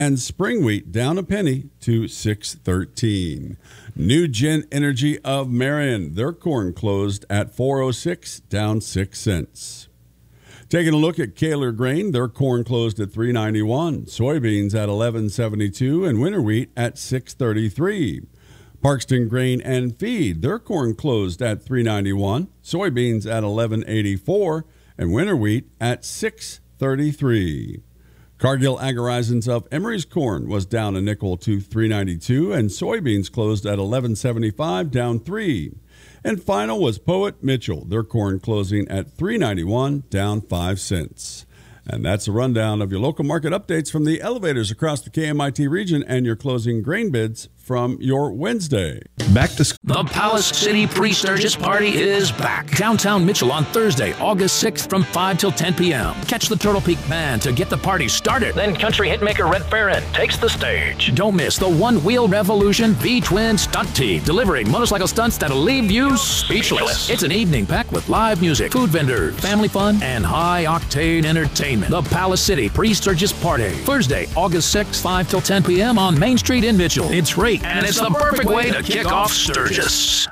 and spring wheat down a penny to $6.13. New Gen Energy of Marion, their corn closed at $4.06, down 6 cents. Taking a look at Kaler Grain, their corn closed at $3.91, soybeans at $11.72, and winter wheat at $6.33. Parkston Grain and Feed, their corn closed at $3.91, soybeans at $11.84, and winter wheat at $6.33. Cargill Agarizons of Emery's corn was down a nickel to $3.92, and soybeans closed at $11.75, down 3. And final was Poet Mitchell, their corn closing at $3.91, down 5 cents. And that's a rundown of your local market updates from the elevators across the KMIT region and your closing grain bids from your Wednesday. Back to school. The Palace City Pre-Sturgis Party is back. Downtown Mitchell on Thursday, August 6th from 5 till 10 p.m. Catch the Turtle Peak Band to get the party started. Then country hitmaker Red Farron takes the stage. Don't miss the One Wheel Revolution V-Twin Stunt Team, delivering motorcycle stunts that'll leave you speechless. It's an evening packed with live music, food vendors, family fun, and high-octane entertainment. The Palace City Pre-Sturgis Party, Thursday, August 6th, 5 till 10 p.m. on Main Street in Mitchell. It's free, and it's the perfect way to kick off Sturgis.